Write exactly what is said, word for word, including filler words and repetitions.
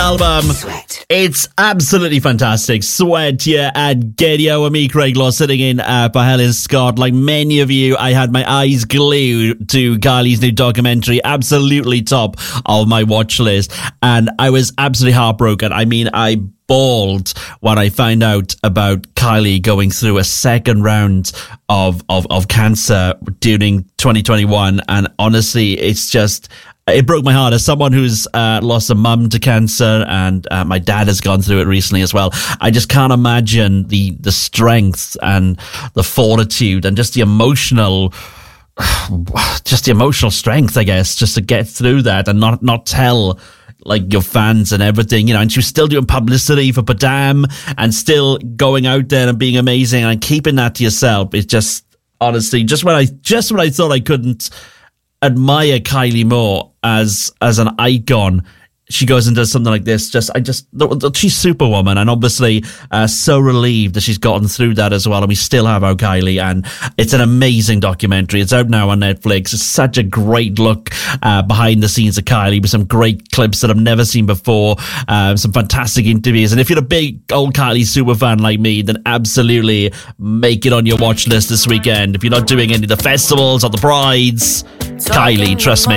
album. Sweat. It's absolutely fantastic. Sweat, yeah, and Gedio and me, Craig Law, sitting in uh, by Helen Scott. Like many of you, I had my eyes glued to Kylie's new documentary. Absolutely top of my watch list. And I was absolutely heartbroken. I mean, I bawled when I found out about Kylie going through a second round of, of, of cancer during twenty twenty-one. And honestly, it's just... it broke my heart as someone who's uh, lost a mum to cancer, and uh, my dad has gone through it recently as well. I just can't imagine the the strength and the fortitude and just the emotional, just the emotional strength, I guess, just to get through that and not not tell like your fans and everything, you know. And she was still doing publicity for Padam and still going out there and being amazing and keeping that to yourself. It's just honestly just when I just when I thought I couldn't admire Kylie more as as an icon, she goes and does something like this. Just, I just, she's Superwoman, and obviously uh, so relieved that she's gotten through that as well. And we still have our Kylie, and it's an amazing documentary. It's out now on Netflix. It's such a great look uh, behind the scenes of Kylie with some great clips that I've never seen before, uh, some fantastic interviews. And if you're a big old Kylie super fan like me, then absolutely make it on your watch list this weekend. If you're not doing any of the festivals or the prides, Kylie, trust me.